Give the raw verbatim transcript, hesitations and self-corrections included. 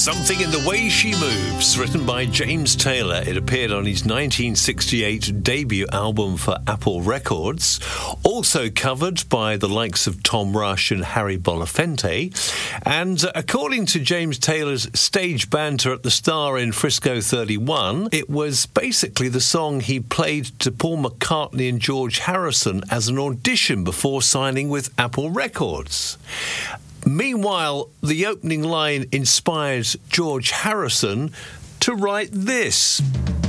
Something in the Way She Moves, written by James Taylor. It appeared on his nineteen sixty-eight debut album for Apple Records. Also covered by the likes of Tom Rush and Harry Belafonte. And uh, according to James Taylor's stage banter at the Star in Frisco thirty-one, it was basically the song he played to Paul McCartney and George Harrison as an audition before signing with Apple Records. Meanwhile, the opening line inspires George Harrison to write this.